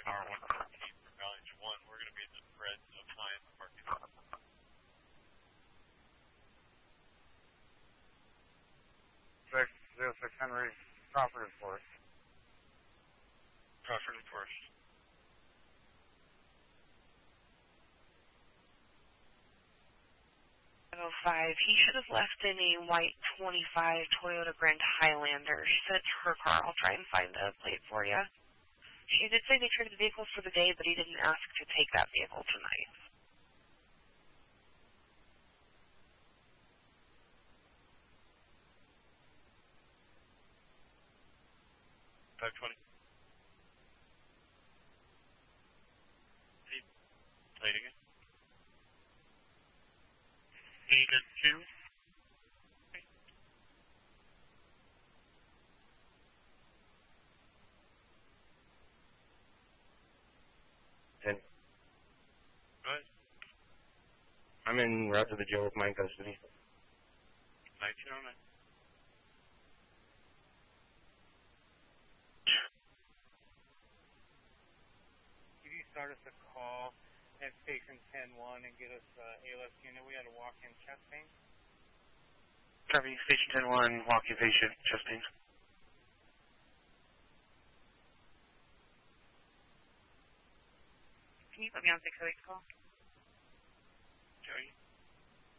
Tower 114 for Valley 1. We're going to be in the Fred Appliance parking lot. 606 Henry, Crawford and Forest. Crawford and Forest. 505. He should have left in a white 25 Toyota Grand Highlander. She said it's her car. I'll try and find the plate for you. She did say they traded the vehicle for the day, but he didn't ask to take that vehicle tonight. Play it again. 8-2. Go ahead. I'm en route to the jail with my custody. 1909. Could you start us a call at station 10-1 and get us ALS unit? We had a walk-in chest pain. Copy, station 10-1, walk-in patient, chest pain. Can you put me on 608 call? Joey.